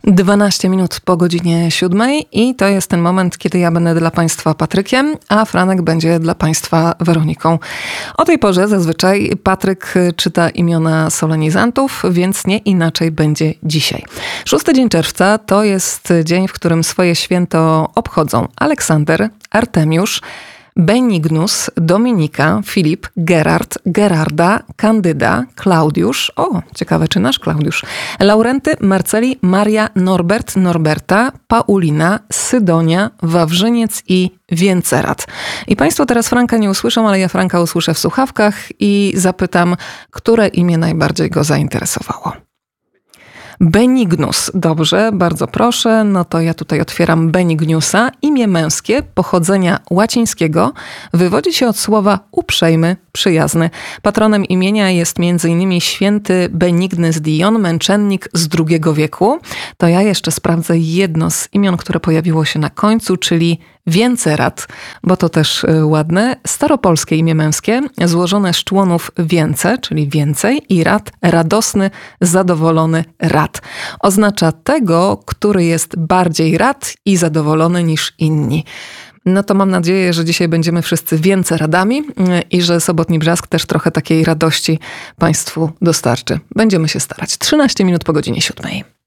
12 minut po godzinie 7 i to jest ten moment, kiedy ja będę dla Państwa Patrykiem, a Franek będzie dla Państwa Weroniką. O tej porze zazwyczaj Patryk czyta imiona solenizantów, więc nie inaczej będzie dzisiaj. 6 dzień czerwca to jest dzień, w którym swoje święto obchodzą Aleksander, Artemiusz, Benignus, Dominika, Filip, Gerard, Gerarda, Kandyda, Klaudiusz, ciekawe czy nasz Klaudiusz, Laurenty, Marceli, Maria, Norbert, Norberta, Paulina, Sydonia, Wawrzyniec i Więcerat. I Państwo teraz Franka nie usłyszą, ale ja Franka usłyszę w słuchawkach i zapytam, które imię najbardziej go zainteresowało. Benignus. Dobrze, bardzo proszę. No to ja tutaj otwieram Benigniusa. Imię męskie pochodzenia łacińskiego wywodzi się od słowa uprzejmy, przyjazny. Patronem imienia jest m.in. święty Benigny z Dijon, męczennik z II wieku. To ja jeszcze sprawdzę jedno z imion, które pojawiło się na końcu, czyli Więcerat, bo to też ładne. Staropolskie imię męskie, złożone z członów więce, czyli więcej, i rad, radosny, zadowolony, rad. Oznacza tego, który jest bardziej rad i zadowolony niż inni. No to mam nadzieję, że dzisiaj będziemy wszyscy więcej radami i że sobotni brzask też trochę takiej radości Państwu dostarczy. Będziemy się starać. 13 minut po godzinie 7.